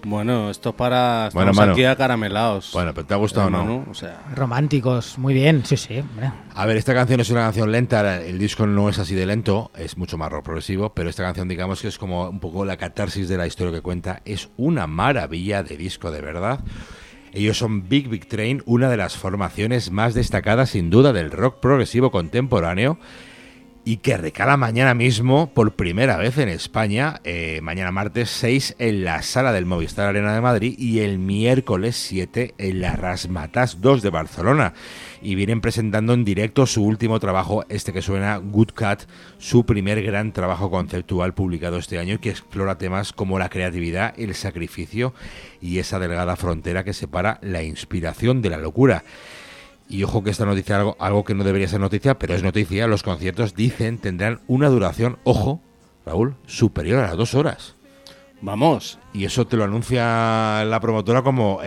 Bueno, esto es para... Bueno, Estamos Manu. aquí acaramelados. Bueno, pero ¿te ha gustado o no? Manu, o sea, Románticos, muy bien, sí, hombre. A ver, esta canción es una canción lenta, el disco no es así de lento, es mucho más rock progresivo, pero esta canción digamos que es como un poco la catarsis de la historia que cuenta, es una maravilla de disco, de verdad. Ellos son Big Big Train, una de las formaciones más destacadas sin duda del rock progresivo contemporáneo, y que recala mañana mismo por primera vez en España, mañana martes 6 en la Sala del Movistar Arena de Madrid y el miércoles 7 en la Razzmatazz 2 de Barcelona. Y vienen presentando en directo su último trabajo, este que suena, Good Cat, su primer gran trabajo conceptual publicado este año y que explora temas como la creatividad, el sacrificio y esa delgada frontera que separa la inspiración de la locura. Y ojo que esta noticia, algo que no debería ser noticia, pero es noticia, los conciertos, dicen, tendrán una duración, ojo, Raúl, superior a las 2 horas. vamos. Y eso te lo anuncia la promotora como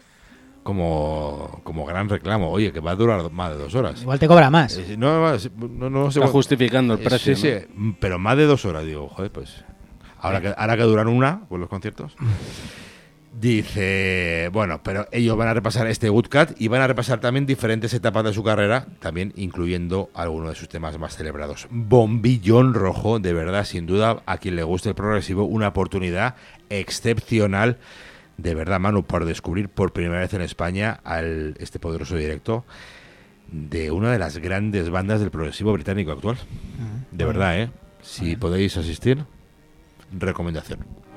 gran reclamo. Oye, que va a durar más de 2 horas. Igual te cobra más. No se Está justificando el precio. Sí, pero más de 2 horas, digo, joder, pues... Ahora que duran una, pues los conciertos... Dice, bueno, pero ellos van a repasar este Good Cat y van a repasar también diferentes etapas de su carrera, también incluyendo algunos de sus temas más celebrados. Bombillón rojo, de verdad, sin duda, a quien le guste el progresivo, una oportunidad excepcional, de verdad, Manu, por descubrir por primera vez en España este poderoso directo de una de las grandes bandas del progresivo británico actual. De verdad, si podéis asistir, recomendación.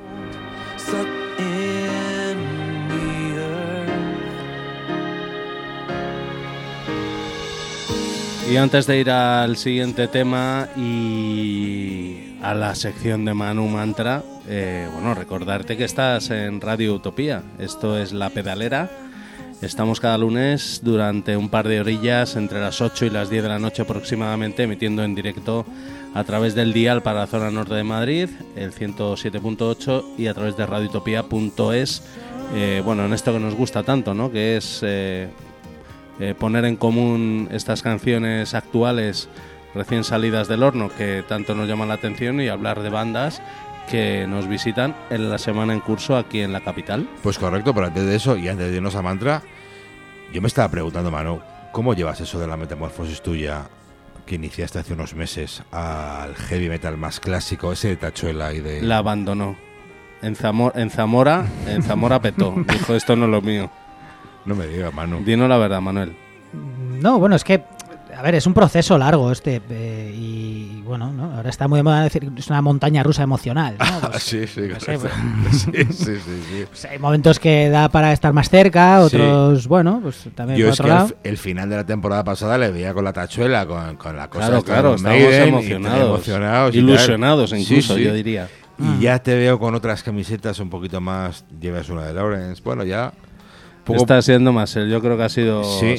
Y antes de ir al siguiente tema y a la sección de Manu Mantra, recordarte que estás en Radio Utopía. Esto es La Pedalera. Estamos cada lunes durante un par de horillas entre las 8 y las 10 de la noche aproximadamente, emitiendo en directo a través del dial para la zona norte de Madrid, el 107.8, y a través de radioutopía.es. En esto que nos gusta tanto, ¿no? Que es... poner en común estas canciones actuales recién salidas del horno que tanto nos llaman la atención y hablar de bandas que nos visitan en la semana en curso aquí en la capital. Pues correcto, pero antes de eso y antes de irnos a Mantra, yo me estaba preguntando, Manu, ¿cómo llevas eso de la metamorfosis tuya que iniciaste hace unos meses al heavy metal más clásico, ese de Tachuela y de... La abandonó. En Zamora petó. Dijo, esto no es lo mío. No me digas, Manu. Dinos la verdad, Manuel. No, bueno, es que, a ver, es un proceso largo y bueno, ¿no? Ahora está muy de moda decir que es una montaña rusa emocional, ¿no? Pues, sí, no sé, sí. Pues hay momentos que da para estar más cerca, otros, pues también yo por es otro que lado. el final de la temporada pasada le veía con la Tachuela, con la cosa. Claro, estamos emocionados. Ilusionados incluso, yo diría. Y ya te veo con otras camisetas un poquito más, llevas una de Lawrence, bueno, ya... Está siendo más yo creo que ha sido... Sí.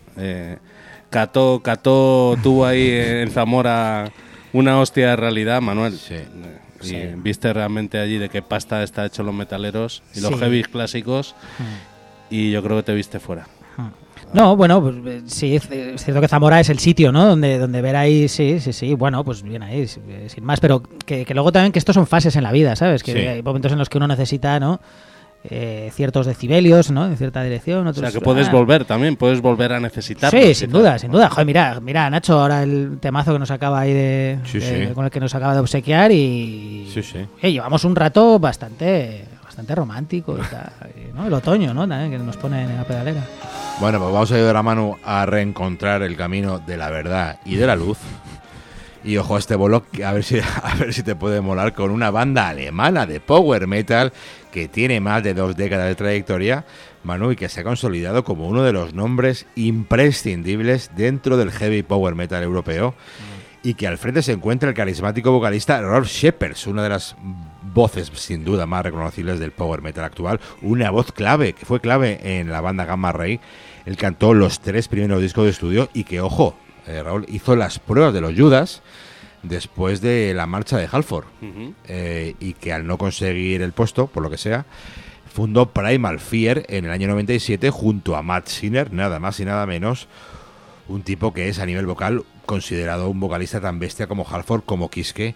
Cató tuvo ahí en Zamora una hostia de realidad, Manuel. Sí. Viste realmente allí de qué pasta está hecho los metaleros y los heavy clásicos, y yo creo que te viste fuera. No, bueno, pues sí, es cierto que Zamora es el sitio, ¿no? Donde ver ahí, sí, bueno, pues bien ahí, sin más, pero que luego también que estos son fases en la vida, ¿sabes? Que hay momentos en los que uno necesita, ¿no? Ciertos decibelios, ¿no? En cierta dirección. Otros, o sea, que puedes volver a necesitar. Sí, sin duda. Joder, mira, Nacho, ahora el temazo que nos acaba ahí con el que nos acaba de obsequiar y... llevamos un rato bastante romántico, ¿no? El otoño, ¿no? También, que nos pone en la pedalera. Bueno, pues vamos a ayudar a Manu a reencontrar el camino de la verdad y de la luz. Y ojo a este bolo, a ver si te puede molar, con una banda alemana de power metal que tiene más de 2 décadas de trayectoria, Manu, y que se ha consolidado como uno de los nombres imprescindibles dentro del heavy power metal europeo, y que al frente se encuentra el carismático vocalista Rolf Scheepers, una de las voces sin duda más reconocibles del power metal actual, una voz clave, que fue clave en la banda Gamma Ray. Él cantó los 3 primeros discos de estudio y que, ojo, Raúl hizo las pruebas de los Judas después de la marcha de Halford, y que al no conseguir el puesto, por lo que sea, fundó Primal Fear en el año 97 junto a Matt Sinner, nada más y nada menos, un tipo que es a nivel vocal considerado un vocalista tan bestia como Halford, como Kiske